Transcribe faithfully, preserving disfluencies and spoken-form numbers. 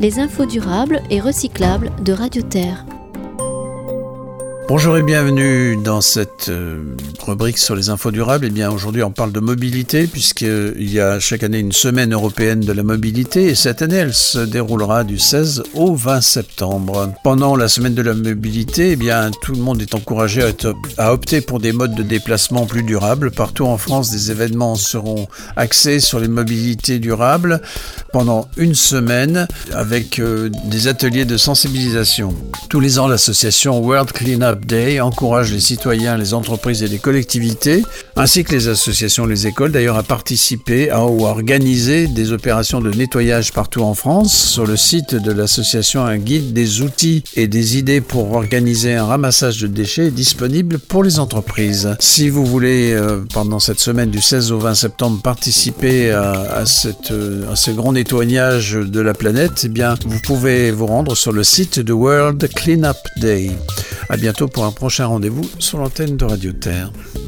les infos durables et recyclables de Radio Terre. Bonjour et bienvenue dans cette euh, rubrique sur les infos durables. Eh bien, aujourd'hui, on parle de mobilité puisqu'il y a chaque année une semaine européenne de la mobilité et cette année, elle se déroulera du seize au vingt septembre. Pendant la semaine de la mobilité, eh bien, tout le monde est encouragé à, être, à opter pour des modes de déplacement plus durables. Partout en France, des événements seront axés sur les mobilités durables pendant une semaine avec euh, des ateliers de sensibilisation. Tous les ans, l'association World Cleanup Day encourage les citoyens, les entreprises et les collectivités, ainsi que les associations, les écoles, d'ailleurs, à participer à, ou à organiser des opérations de nettoyage partout en France. Sur le site de l'association, un guide des outils et des idées pour organiser un ramassage de déchets est disponible pour les entreprises. Si vous voulez, euh, pendant cette semaine du seize au vingt septembre, participer à, à, cette, à ce grand nettoyage de la planète, eh bien, vous pouvez vous rendre sur le site de World Cleanup Day. À bientôt pour un prochain rendez-vous sur l'antenne de Radio Terre.